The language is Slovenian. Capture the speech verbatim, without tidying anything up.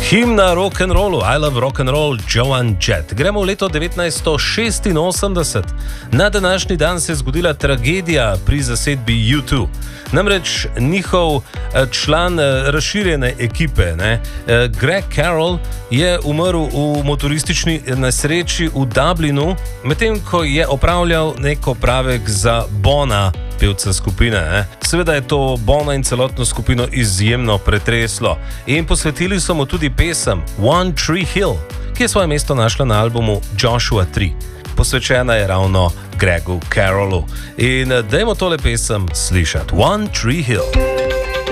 Himna rock and rollu, I love rock and roll, Joan Jett. Gremo v leto devetnajststo šestinosemdeset. Na današnji dan se je zgodila tragedija pri zasedbi U dva. Namreč njihov član razširjene ekipe, ne, Greg Carroll, je umrl v motoristični nesreči v Dublinu, medtem ko je opravljal nek opravek za Bona, pevca skupine. Ne. Seveda je to Bona in celotno skupino izjemno pretreslo in posvetili so mu tudi pesem One Tree Hill, ki je svoje mesto našla na albumu Joshua tri. Posvečena je ravno Gregu Carrollu. In dajmo tole pesem slišati. One Tree Hill.